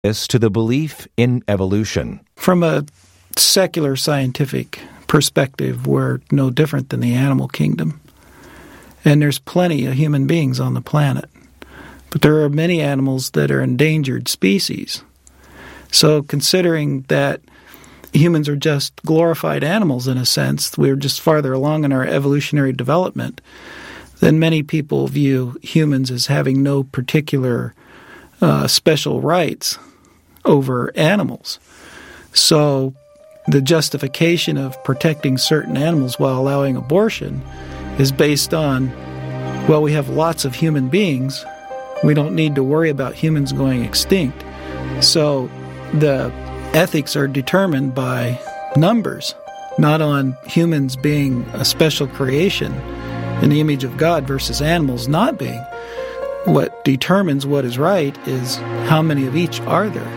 this to the belief in evolution. From a secular scientific perspective, we're no different than the animal kingdom. And there's plenty of human beings on the planet. But there are many animals that are endangered species. So considering that humans are just glorified animals in a sense, we're just farther along in our evolutionary development, then many people view humans as having no particular special rights over animals. So the justification of protecting certain animals while allowing abortion is based on, well, we have lots of human beings. We don't need to worry about humans going extinct. So the ethics are determined by numbers, not on humans being a special creation in the image of God versus animals not being. What determines what is right is how many of each are there.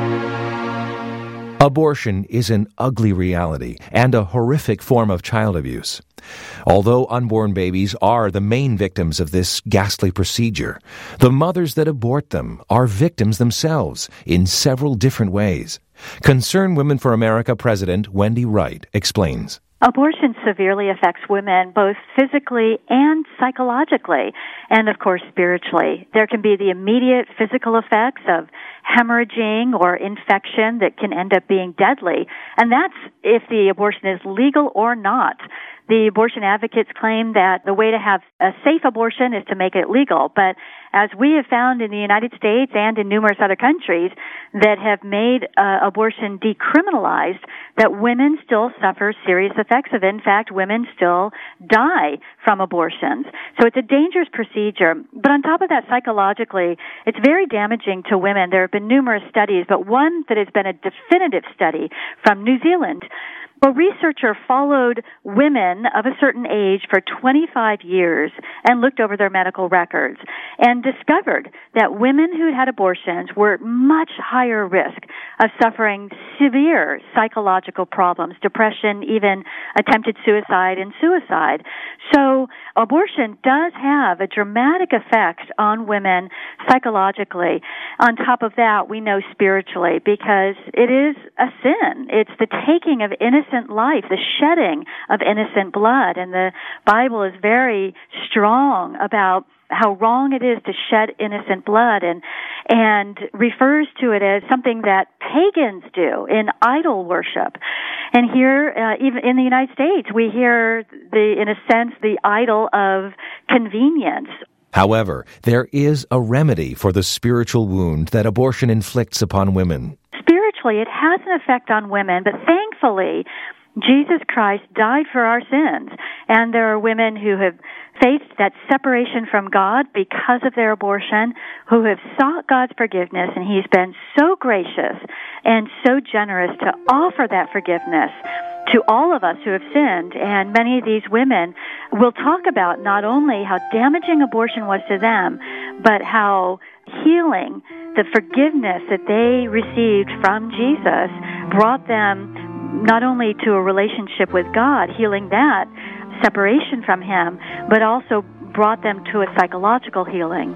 Abortion is an ugly reality and a horrific form of child abuse. Although unborn babies are the main victims of this ghastly procedure, the mothers that abort them are victims themselves in several different ways. Concerned Women for America President Wendy Wright explains. Abortion severely affects women both physically and psychologically, and of course spiritually. There can be the immediate physical effects of hemorrhaging or infection that can end up being deadly, and that's if the abortion is legal or not. The abortion advocates claim that the way to have a safe abortion is to make it legal, but as we have found in the United States and in numerous other countries that have made abortion decriminalized, that women still suffer serious effects of it. In fact, women still die from abortions. So it's a dangerous procedure. But on top of that, psychologically, it's very damaging to women. There have been numerous studies, but one that has been a definitive study from New Zealand. A researcher followed women of a certain age for 25 years and looked over their medical records and discovered that women who had abortions were at much higher risk of suffering severe psychological problems, depression, even attempted suicide and suicide. So abortion does have a dramatic effect on women psychologically. On top of that, we know spiritually because it is a sin. It's the taking of innocent life, the shedding of innocent blood. And the Bible is very strong about how wrong it is to shed innocent blood and refers to it as something that pagans do in idol worship. And here, even in the United States, we hear in a sense, the idol of convenience. However, there is a remedy for the spiritual wound that abortion inflicts upon women. Spiritually, it has an effect on women, but thankfully, Jesus Christ died for our sins, and there are women who have faced that separation from God because of their abortion, who have sought God's forgiveness, and He's been so gracious and so generous to offer that forgiveness to all of us who have sinned. And many of these women will talk about not only how damaging abortion was to them, but how healing, the forgiveness that they received from Jesus brought them not only to a relationship with God, healing that separation from Him, but also brought them to a psychological healing.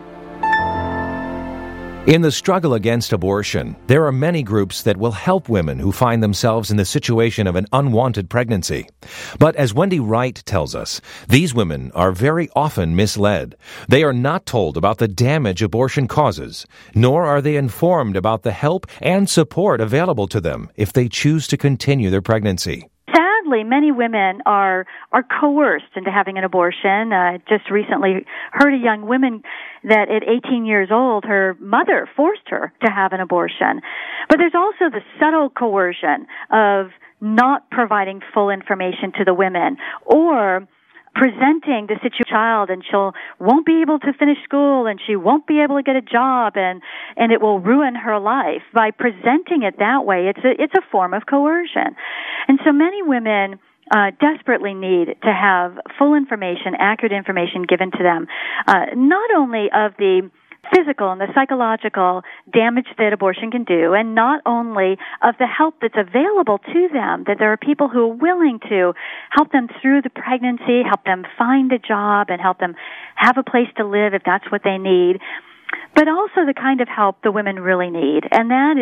In the struggle against abortion, there are many groups that will help women who find themselves in the situation of an unwanted pregnancy. But as Wendy Wright tells us, these women are very often misled. They are not told about the damage abortion causes, nor are they informed about the help and support available to them if they choose to continue their pregnancy. Sadly, many women are coerced into having an abortion. Just recently heard a young woman that at 18 years old, her mother forced her to have an abortion. But there's also the subtle coercion of not providing full information to the women, or presenting the child, and won't be able to finish school, and she won't be able to get a job, and it will ruin her life. By presenting it that way, it's a form of coercion. And so many women desperately need to have full information, accurate information given to them, not only of the physical and the psychological damage that abortion can do, and not only of the help that's available to them, that there are people who are willing to help them through the pregnancy, help them find a job, and help them have a place to live if that's what they need. but also the kind of help the women really need, and that